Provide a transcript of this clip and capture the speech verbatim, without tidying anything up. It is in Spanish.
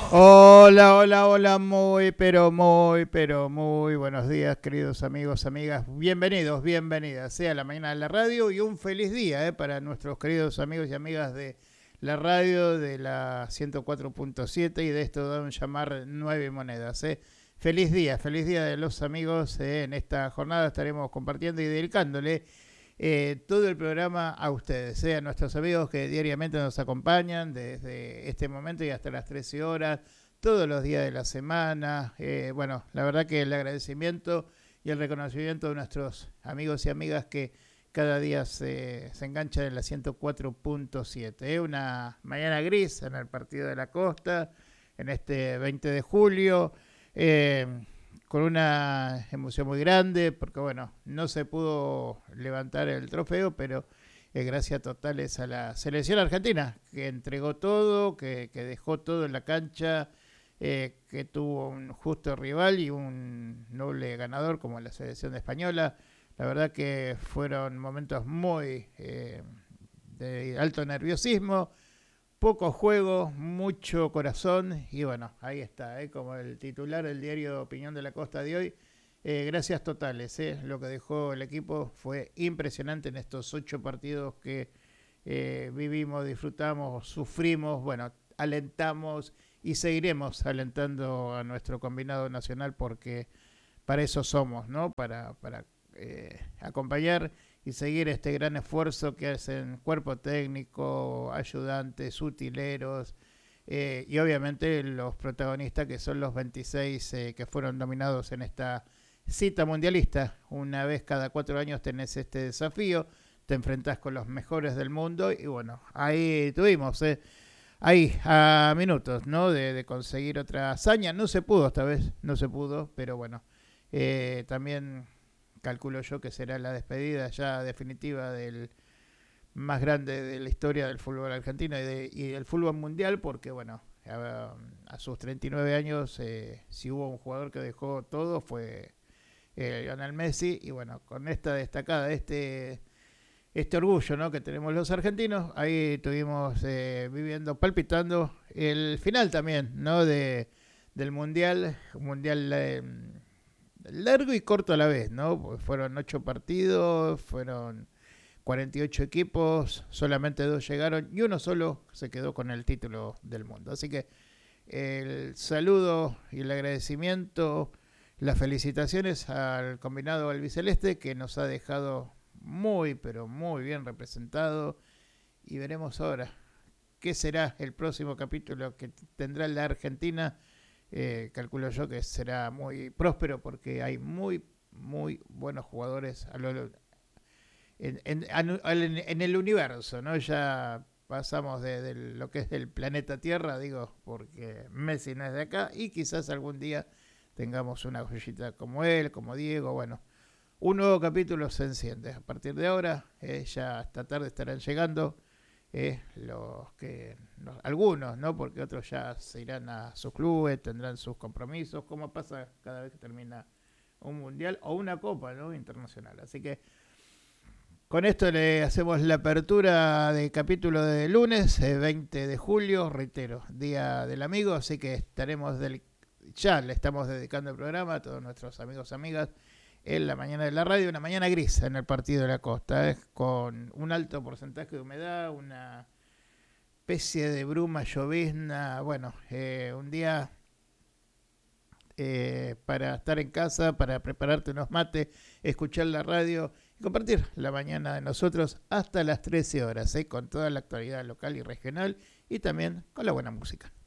Hola, hola, hola, muy, pero muy, pero muy buenos días, queridos amigos, amigas. Bienvenidos, bienvenidas, sea la mañana de la radio y un feliz día eh, para nuestros queridos amigos y amigas de la radio de la ciento cuatro punto siete y de esto de un llamar nueve monedas. Eh. Feliz día, feliz día de los amigos. Eh. En esta jornada estaremos compartiendo y dedicándole eh, todo el programa a ustedes, eh, a nuestros amigos que diariamente nos acompañan desde este momento y hasta las trece horas, todos los días de la semana. Eh, bueno, la verdad que el agradecimiento y el reconocimiento de nuestros amigos y amigas que cada día se, se enganchan en la ciento cuatro punto siete. Eh, una mañana gris en el partido de la Costa, en este veinte de julio. Eh, con una emoción muy grande, porque bueno, no se pudo levantar el trofeo, pero eh, gracias totales a la selección argentina, que entregó todo, que, que dejó todo en la cancha, eh, que tuvo un justo rival y un noble ganador como la selección española. La verdad que fueron momentos muy eh, de alto nerviosismo, poco juego, mucho corazón y bueno, ahí está, ¿eh? Como el titular del diario de Opinión de la Costa de hoy. Eh, gracias totales, ¿eh? Lo que dejó el equipo fue impresionante en estos ocho partidos que eh, vivimos, disfrutamos, sufrimos, bueno, alentamos y seguiremos alentando a nuestro combinado nacional porque para eso somos, ¿no? Para, para eh, acompañar y seguir este gran esfuerzo que hacen cuerpo técnico, ayudantes, utileros eh, y obviamente los protagonistas que son los veintiséis eh, que fueron nominados en esta cita mundialista. Una vez cada cuatro años tenés este desafío, te enfrentás con los mejores del mundo y bueno, ahí tuvimos, eh, ahí a minutos, ¿no? De, de conseguir otra hazaña. No se pudo esta vez, no se pudo, pero bueno, eh, también calculo yo que será la despedida ya definitiva del más grande de la historia del fútbol argentino y, de, y del fútbol mundial, porque bueno, a, a sus treinta y nueve años, eh, si hubo un jugador que dejó todo fue eh, Lionel Messi, y bueno, con esta destacada, este, este orgullo, ¿no?, que tenemos los argentinos, ahí estuvimos eh, viviendo, palpitando el final también, ¿no?, de, del mundial, un mundial eh, largo y corto a la vez, ¿no? Porque fueron ocho partidos, fueron cuarenta y ocho equipos, solamente dos llegaron y uno solo se quedó con el título del mundo. Así que el saludo y el agradecimiento, las felicitaciones al combinado albiceleste que nos ha dejado muy, pero muy bien representado y veremos ahora qué será el próximo capítulo que tendrá la Argentina. Eh, calculo yo que será muy próspero porque hay muy, muy buenos jugadores a lo, en, en, en, en el universo, ¿no? Ya pasamos de, de lo que es el planeta Tierra, digo, porque Messi no es de acá y quizás algún día tengamos una joyita como él, como Diego, bueno. Un nuevo capítulo se enciende. A partir de ahora, eh, ya esta tarde estarán llegando eh, los que no, algunos, ¿no? Porque otros ya se irán a sus clubes, tendrán sus compromisos, como pasa cada vez que termina un mundial o una copa, ¿no?, internacional. Así que con esto le hacemos la apertura del capítulo de lunes, eh, veinte de julio, reitero, Día del Amigo, así que estaremos del, ya le estamos dedicando el programa a todos nuestros amigos y amigas en la mañana de la radio, una mañana gris en el partido de la Costa, ¿eh? Con un alto porcentaje de humedad, una especie de bruma llovizna, bueno, eh, un día eh, para estar en casa, para prepararte unos mates, escuchar la radio y compartir la mañana de nosotros hasta las trece horas, ¿eh? Con toda la actualidad local y regional y también con la buena música.